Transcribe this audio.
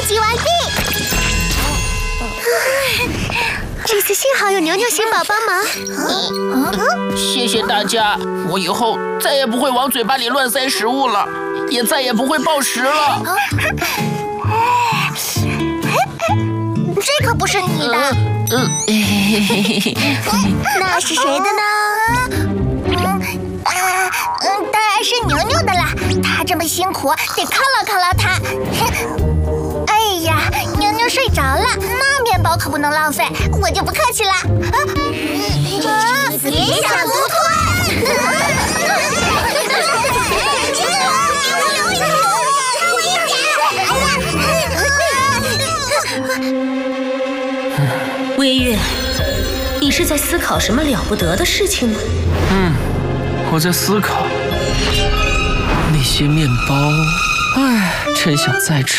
集完毕。这次幸好有牛牛型宝帮忙。 谢谢大家，我以后再也不会往嘴巴里乱塞食物了，也再也不会暴食了。 这可不是你的。那是谁的呢？当然是牛牛的啦。他这么辛苦，得犒劳犒劳他。哎呀，牛牛睡着了，那面包可不能浪费，我就不客气了。别想独吞！ 微月，你是在思考什么了不得的事情吗？ 我在思考那些面包，真想再吃